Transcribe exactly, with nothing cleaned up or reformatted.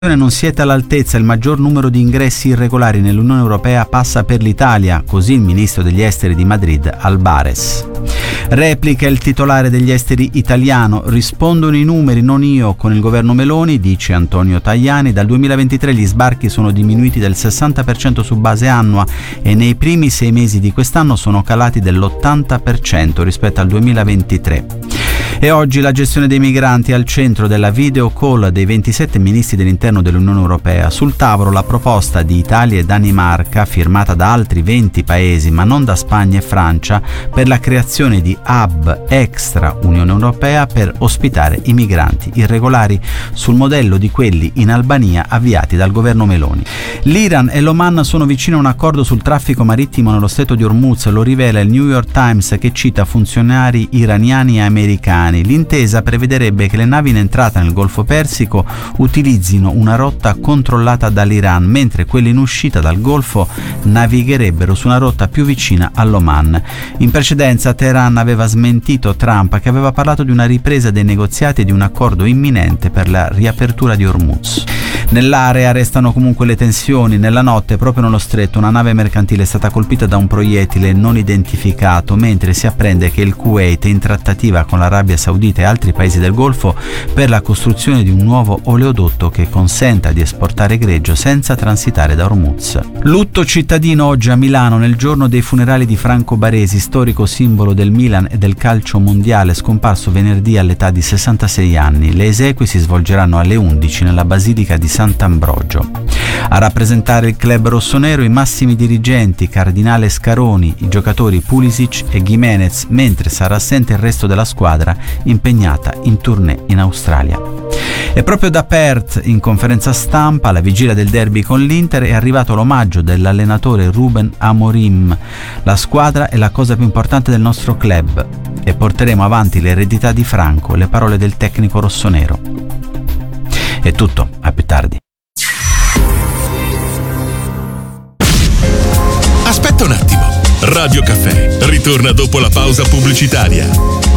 Non siete all'altezza, il maggior numero di ingressi irregolari nell'Unione Europea passa per l'Italia, così il ministro degli esteri di Madrid, Albares. Replica il titolare degli esteri italiano, rispondono i numeri, non io, con il governo Meloni, dice Antonio Tajani. Dal duemilaventitré gli sbarchi sono diminuiti del sessanta per cento su base annua e nei primi sei mesi di quest'anno sono calati dell'ottanta per cento rispetto al duemilaventitré. E oggi la gestione dei migranti è al centro della video call dei ventisette ministri dell'interno dell'Unione Europea. Sul tavolo la proposta di Italia e Danimarca, firmata da altri venti paesi ma non da Spagna e Francia, per la creazione di hub extra Unione Europea per ospitare i migranti irregolari sul modello di quelli in Albania avviati dal governo Meloni. L'Iran e l'Oman sono vicino a un accordo sul traffico marittimo nello stretto di Hormuz, lo rivela il New York Times che cita funzionari iraniani e americani. L'intesa prevederebbe che le navi in entrata nel Golfo Persico utilizzino una rotta controllata dall'Iran, mentre quelle in uscita dal Golfo navigherebbero su una rotta più vicina all'Oman. In precedenza Teheran aveva smentito Trump, che aveva parlato di una ripresa dei negoziati e di un accordo imminente per la riapertura di Hormuz. Nell'area restano comunque le tensioni. Nella notte, proprio nello stretto, una nave mercantile è stata colpita da un proiettile non identificato, mentre si apprende che il Kuwait è in trattativa con l'Arabia Saudita e altri paesi del Golfo per la costruzione di un nuovo oleodotto che consenta di esportare greggio senza transitare da Hormuz. Lutto cittadino oggi a Milano nel giorno dei funerali di Franco Baresi, storico simbolo del Milan e del calcio mondiale, scomparso venerdì all'età di sessantasei anni. Le esequie si svolgeranno alle undici nella Basilica di Sant'Ambrogio. A rappresentare il club rossonero i massimi dirigenti, Cardinale Scaroni, i giocatori Pulisic e Gimenez, mentre sarà assente il resto della squadra impegnata in tournée in Australia. E proprio da Perth, in conferenza stampa, alla vigilia del derby con l'Inter, è arrivato l'omaggio dell'allenatore Ruben Amorim. La squadra è la cosa più importante del nostro club e porteremo avanti l'eredità di Franco, le parole del tecnico rossonero. È tutto, a più tardi. Aspetta un attimo, Radio Caffè ritorna dopo la pausa pubblicitaria.